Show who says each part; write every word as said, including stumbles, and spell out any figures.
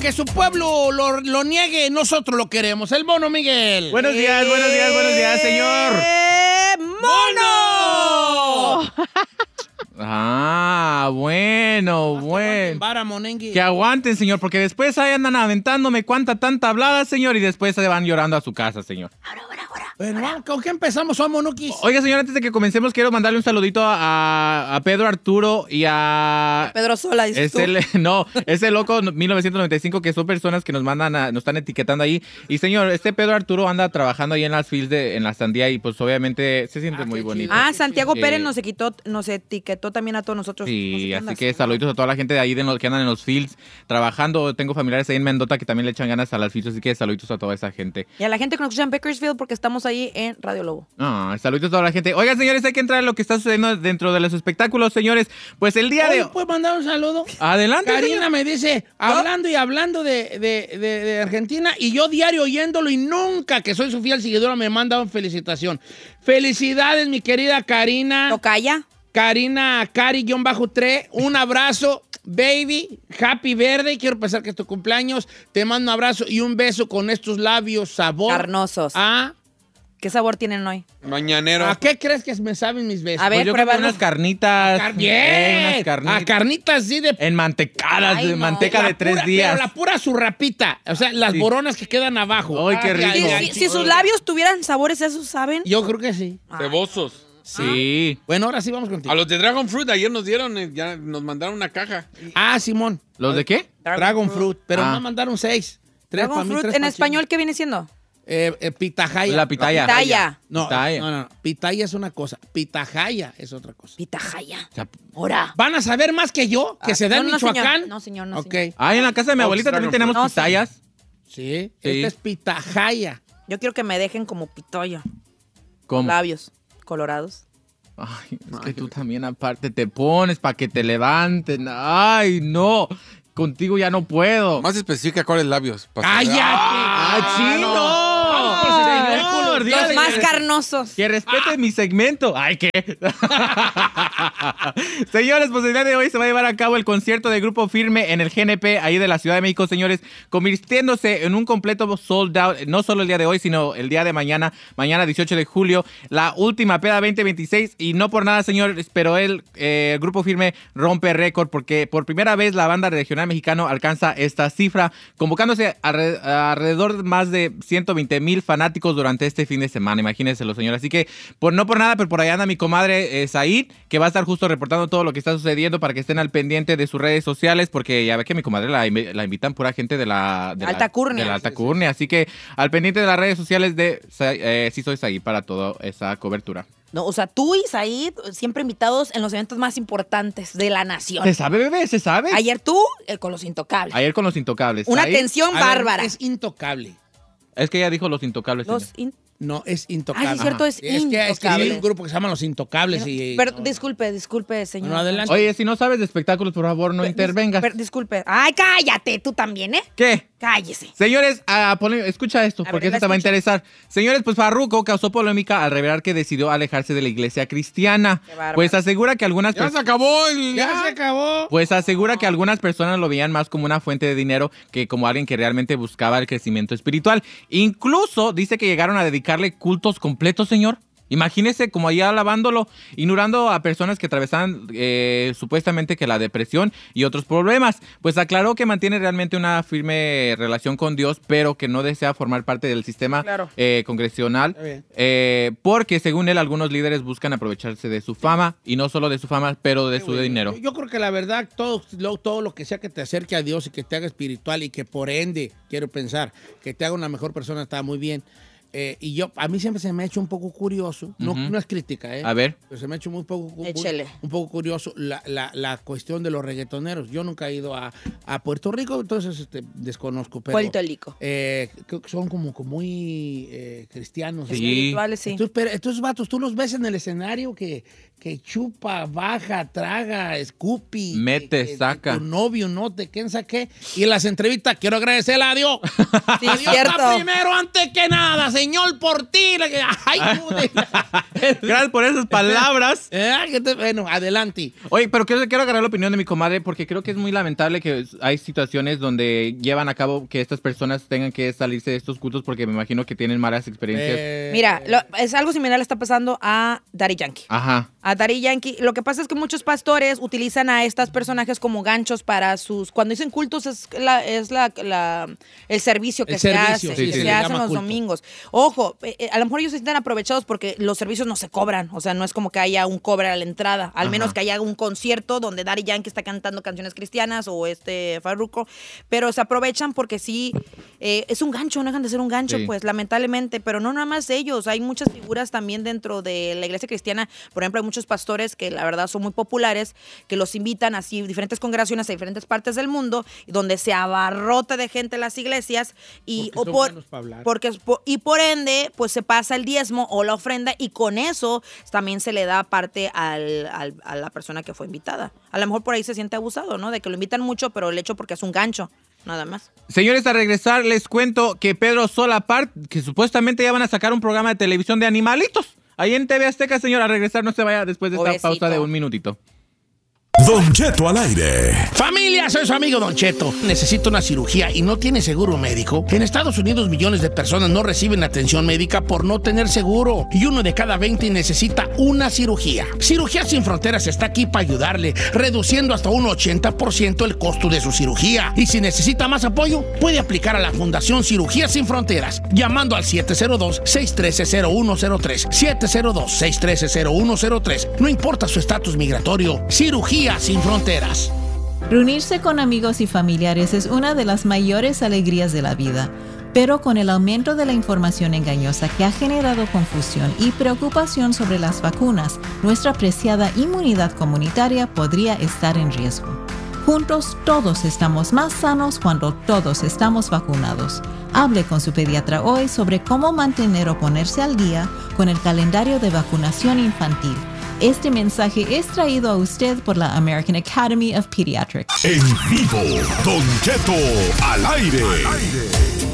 Speaker 1: aunque su pueblo lo, lo niegue, nosotros lo queremos. El mono Miguel.
Speaker 2: Buenos días, buenos días, buenos días, señor.
Speaker 3: ¡Eh, mono!
Speaker 2: Ah, bueno, bueno.
Speaker 1: Vara, monengue.
Speaker 2: Que aguanten, señor, porque después ahí andan aventándome cuánta tanta hablada, señor, y después se van llorando a su casa, señor.
Speaker 3: Ahora, ahora, ahora.
Speaker 1: Bueno, vamos, ¿con qué empezamos, oh, monuquis?
Speaker 2: Oiga, señor, antes de que comencemos, quiero mandarle un saludito a, a Pedro Arturo y a...
Speaker 3: Pedro Sola, dices
Speaker 2: Es
Speaker 3: tú.
Speaker 2: el, no, ese loco mil novecientos noventa y cinco, que son personas que nos mandan, a, nos están etiquetando ahí. Y señor, este Pedro Arturo anda trabajando ahí en las fields, de, en la sandía, y pues obviamente se siente
Speaker 1: Ah,
Speaker 2: muy
Speaker 1: qué
Speaker 2: bonito.
Speaker 1: chido.
Speaker 3: Ah, Santiago
Speaker 2: Sí.
Speaker 3: Pérez nos, quitó, nos etiquetó también a todos nosotros. No sé
Speaker 2: Sí,
Speaker 3: qué
Speaker 2: así
Speaker 3: andas.
Speaker 2: que saluditos a toda la gente de ahí de los, que andan en los fields trabajando. Tengo familiares ahí en Mendota que también le echan ganas a las fields, así que saluditos a toda esa gente.
Speaker 3: Y a la gente que nos escucha en Bakersfield porque estamos ahí en Radio Lobo.
Speaker 2: Ah, saluditos a toda la gente. Oigan, señores, hay que entrar en lo que está sucediendo dentro de los espectáculos, señores. Pues el día de...
Speaker 1: ¿Puedo mandar un saludo?
Speaker 2: Adelante,
Speaker 1: Karina
Speaker 2: señor.
Speaker 1: me dice, hablando y hablando de, de, de, de Argentina, y yo diario oyéndolo, y nunca, que soy su fiel seguidora, me manda una felicitación. Felicidades, mi querida Karina.
Speaker 3: ¿Tocaya?
Speaker 1: Karina Cari-tres, un abrazo, baby, happy birthday, quiero pensar que es tu cumpleaños, te mando un abrazo y un beso con estos labios sabor.
Speaker 3: Carnosos.
Speaker 1: ¿A,
Speaker 3: ¿Qué sabor tienen hoy?
Speaker 4: Mañanero.
Speaker 1: ¿A qué crees que me saben mis besos?
Speaker 3: A ver,
Speaker 2: Pues yo creo que
Speaker 3: pruébalo.
Speaker 2: unas carnitas.
Speaker 1: Car-
Speaker 2: eh,
Speaker 1: ¡Bien!
Speaker 2: unas carnitas.
Speaker 1: A carnitas sí de...
Speaker 2: Enmantecadas,
Speaker 3: Ay,
Speaker 2: de
Speaker 3: no.
Speaker 2: manteca
Speaker 1: la
Speaker 2: de tres
Speaker 1: pura-
Speaker 2: días.
Speaker 1: Pero la pura zurrapita, o sea, las
Speaker 2: Sí.
Speaker 1: boronas que quedan abajo.
Speaker 2: Ay, qué rico.
Speaker 3: Si,
Speaker 1: ay,
Speaker 3: si-
Speaker 1: ay,
Speaker 3: si sus labios tuvieran sabores esos, ¿saben?
Speaker 1: Yo creo que sí.
Speaker 4: Cebosos.
Speaker 2: Sí.
Speaker 1: Bueno, ahora sí vamos contigo.
Speaker 4: A los de Dragon Fruit ayer nos dieron, eh, ya nos mandaron una caja.
Speaker 1: Ah, Simón.
Speaker 2: ¿Los de qué?
Speaker 1: Dragon, Fruit. Pero
Speaker 2: Ah.
Speaker 1: me mandaron seis. Tres
Speaker 3: Dragon
Speaker 1: para mí,
Speaker 3: fruit,
Speaker 1: tres
Speaker 3: en
Speaker 1: pa'
Speaker 3: español, ¿qué viene siendo?
Speaker 1: Eh, eh, pitahaya.
Speaker 2: La pitaya.
Speaker 3: Pitaya.
Speaker 1: No,
Speaker 2: Pitaya.
Speaker 1: no, no, no. Pitaya es una cosa. Pitahaya es otra cosa.
Speaker 3: Pitahaya.
Speaker 2: O sea,
Speaker 3: Ahora.
Speaker 1: ¿Van a saber más que yo? ¿Que
Speaker 3: Ah,
Speaker 1: se da en
Speaker 3: no, no, señor.
Speaker 1: Michoacán?
Speaker 3: No, señor, no,
Speaker 1: Ok.
Speaker 3: señor.
Speaker 2: Ah, en la casa de mi abuelita también
Speaker 4: Dragon
Speaker 2: tenemos
Speaker 3: Fruit. No,
Speaker 2: pitayas.
Speaker 1: Sí.
Speaker 2: Sí.
Speaker 1: Esta es pitahaya.
Speaker 3: Yo quiero que me dejen como pitoya.
Speaker 2: ¿Cómo?
Speaker 3: Labios colorados.
Speaker 2: Ay, es que tú también aparte te pones para que te levanten. Ay, no. Contigo ya no puedo.
Speaker 4: Más específica, ¿cuáles labios? Pa-
Speaker 1: ¡Cállate!
Speaker 2: ¡Ah, chino!
Speaker 1: Vamos con el señor.
Speaker 2: Señor, dígale
Speaker 3: Los más
Speaker 2: que-
Speaker 3: carnosos.
Speaker 2: Que respete mi segmento. Ay, ¿qué? Señores, pues el día de hoy se va a llevar a cabo el concierto de Grupo Firme en el G N P, ahí de la Ciudad de México, señores, convirtiéndose en un completo sold out, no solo el día de hoy, sino el día de mañana, mañana dieciocho de julio, la última peda veinte veintiséis, y no por nada, señores, pero el eh, Grupo Firme rompe récord, porque por primera vez la banda regional mexicano alcanza esta cifra, convocándose alre- alrededor de más de ciento veinte mil fanáticos durante este fin de semana, imagínense los señores. Así que, por no por nada, pero por allá anda mi comadre eh, Said, que va a estar justo reportando todo lo que está sucediendo para que estén al pendiente de sus redes sociales, porque ya ve que mi comadre la, invi- la invitan pura gente de la... De
Speaker 3: Alta
Speaker 2: la,
Speaker 3: Curnia.
Speaker 2: De la Alta Curnia, así que al pendiente de las redes sociales de Sa- eh, Sí Soy Said para toda esa cobertura.
Speaker 3: No, o sea, tú y Said siempre invitados en los eventos más importantes de la nación.
Speaker 2: ¿Se sabe, bebé? ¿Se sabe?
Speaker 3: Ayer tú, eh, con los intocables.
Speaker 2: Ayer con los intocables.
Speaker 3: Una
Speaker 2: Said-
Speaker 3: atención
Speaker 1: A ver,
Speaker 3: bárbara.
Speaker 1: es intocable.
Speaker 2: Es que ella dijo los intocables.
Speaker 3: Los
Speaker 2: señor.
Speaker 3: in-
Speaker 1: No, es intocable.
Speaker 3: Ah, sí, es cierto, es
Speaker 1: es que, es que hay
Speaker 3: intocable.
Speaker 1: un grupo que se llama Los Intocables. y,
Speaker 3: Pero, disculpe, disculpe, señor.
Speaker 1: Bueno, adelante.
Speaker 2: Oye, si no sabes de espectáculos, por favor, no
Speaker 3: Dis-
Speaker 2: intervengas.
Speaker 3: per- disculpe. Ay, cállate, tú también, ¿eh?
Speaker 2: ¿Qué?
Speaker 3: Cállese.
Speaker 2: Señores, ah, pone- escucha esto,
Speaker 3: A
Speaker 2: porque
Speaker 3: ver, la
Speaker 2: esto te va a
Speaker 3: escucho.
Speaker 2: interesar. Señores, pues Farruko causó polémica al revelar que decidió alejarse de la iglesia cristiana.
Speaker 3: Qué bárbaro.
Speaker 2: Pues asegura que algunas
Speaker 4: Ya se
Speaker 2: personas...
Speaker 4: acabó el...
Speaker 1: Ya se acabó.
Speaker 2: Pues asegura que algunas personas lo veían más como una fuente de dinero que como alguien que realmente buscaba el crecimiento espiritual. Incluso dice que llegaron a dedicarle cultos completos, señor. Imagínese como allá alabándolo, ignorando a personas que atravesaban eh, supuestamente que la depresión y otros problemas. Pues aclaró que mantiene realmente una firme relación con Dios, pero que no desea formar parte del sistema
Speaker 3: Claro.
Speaker 2: eh, congresional,
Speaker 1: Está bien.
Speaker 2: eh, porque según él algunos líderes buscan aprovecharse de su fama, y no solo de su fama, pero de su dinero.
Speaker 1: Yo, yo creo que la verdad, todo lo, todo lo que sea que te acerque a Dios y que te haga espiritual y que por ende, quiero pensar, que te haga una mejor persona, está muy bien. Eh, y yo, a mí siempre se me ha hecho un poco curioso, no,
Speaker 2: Ujú.
Speaker 1: no es crítica, ¿eh?
Speaker 2: A ver.
Speaker 1: Pero se me ha hecho muy poco, cu-
Speaker 3: Échele.
Speaker 1: un poco curioso la, la, la cuestión de los reggaetoneros. Yo nunca he ido a, a Puerto Rico, entonces este, desconozco. Pero,
Speaker 3: Puerto Rico.
Speaker 1: eh, creo que son como, como muy eh, cristianos.
Speaker 2: Sí.
Speaker 3: Espirituales, sí.
Speaker 1: Entonces, pero estos vatos, tú los ves en el escenario que, que chupa, baja, traga, escupi.
Speaker 2: Mete,
Speaker 1: que- que-
Speaker 2: saca.
Speaker 1: que tu novio, no te quién saqué. Y en las entrevistas, quiero agradecerle a Dios.
Speaker 3: Sí,
Speaker 1: A Dios
Speaker 3: cierto.
Speaker 1: está primero antes que nada, señor. Señor por ti. Ay,
Speaker 2: Gracias por esas palabras.
Speaker 1: Bueno, adelante.
Speaker 2: Oye, pero quiero, quiero agarrar la opinión de mi comadre porque creo que es muy lamentable que hay situaciones donde llevan a cabo que estas personas tengan que salirse de estos cultos porque me imagino que tienen malas experiencias.
Speaker 1: Eh,
Speaker 3: Mira, lo- es algo similar le está pasando a Daddy Yankee.
Speaker 2: Ajá.
Speaker 3: A Daddy Yankee. Lo que pasa es que muchos pastores utilizan a estos personajes como ganchos para sus... Cuando dicen cultos es, la, es la, la- el servicio que
Speaker 1: El
Speaker 3: se
Speaker 1: servicio,
Speaker 3: hace,
Speaker 2: sí,
Speaker 3: que
Speaker 2: sí,
Speaker 3: se
Speaker 2: le
Speaker 3: hace en
Speaker 1: llama
Speaker 3: los
Speaker 1: culto.
Speaker 3: domingos. Ojo, eh, eh, a lo mejor ellos se sienten aprovechados porque los servicios no se cobran. O sea, no es como que haya un cobre a la entrada. Al
Speaker 2: Ajá.
Speaker 3: menos que haya un concierto donde Daddy Yankee está cantando canciones cristianas o este Farruko. Pero se aprovechan porque sí, eh, es un gancho, no dejan de ser un gancho,
Speaker 2: Sí.
Speaker 3: pues lamentablemente. Pero no nada más ellos. Hay muchas figuras también dentro de la iglesia cristiana. Por ejemplo, hay muchos pastores que la verdad son muy populares, que los invitan así diferentes congregaciones a diferentes partes del mundo, donde se abarrota de gente en las iglesias y
Speaker 1: Porque
Speaker 3: o
Speaker 1: son
Speaker 3: por
Speaker 1: buenos pa' hablar.
Speaker 3: porque es po- y por ende pues se pasa el diezmo o la ofrenda y con eso también se le da parte al, al- a la persona que fue invitada. A lo mejor por ahí se siente abusado, ¿no? De que lo invitan mucho, pero el hecho porque es un gancho, nada más.
Speaker 2: Señores, a regresar les cuento que Pedro Solapart, que supuestamente ya van a sacar un programa de televisión de animalitos. Ahí en T V Azteca, señor, a regresar no se vaya después de esta
Speaker 3: Pobrecito.
Speaker 2: pausa de un minutito.
Speaker 5: Don Cheto al aire.
Speaker 1: Familia, soy su amigo Don Cheto. Necesito una cirugía y no tiene seguro médico. En Estados Unidos millones de personas no reciben atención médica por no tener seguro y uno de cada veinte necesita una cirugía. Cirugía Sin Fronteras está aquí para ayudarle, reduciendo hasta un ochenta por ciento el costo de su cirugía. Y si necesita más apoyo, puede aplicar a la Fundación Cirugía Sin Fronteras llamando al siete cero dos, seis uno tres, cero uno cero tres, siete cero dos, seis uno tres, cero uno cero tres. No importa su estatus migratorio, Cirugía Sin Fronteras.
Speaker 6: Reunirse con amigos y familiares es una de las mayores alegrías de la vida, pero con el aumento de la información engañosa que ha generado confusión y preocupación sobre las vacunas, nuestra preciada inmunidad comunitaria podría estar en riesgo. Juntos todos estamos más sanos cuando todos estamos vacunados. Hable con su pediatra hoy sobre cómo mantener o ponerse al día con el calendario de vacunación infantil. Este mensaje es traído a usted por la American Academy of Pediatrics.
Speaker 5: En vivo, Don Cheto al aire.